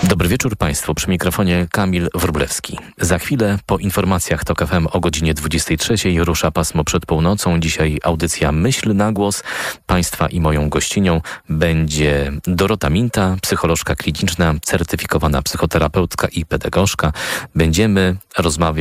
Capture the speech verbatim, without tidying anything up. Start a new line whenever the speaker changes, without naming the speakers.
Dobry wieczór Państwu. Przy mikrofonie Kamil Wróblewski. Za chwilę po informacjach TOK F M o godzinie dwudziestej trzeciej rusza pasmo przed północą. Dzisiaj audycja Myśl na głos. Państwa i moją gościnią będzie Dorota Minta, psycholożka kliniczna, certyfikowana psychoterapeutka i pedagogzka. Będziemy rozmawiać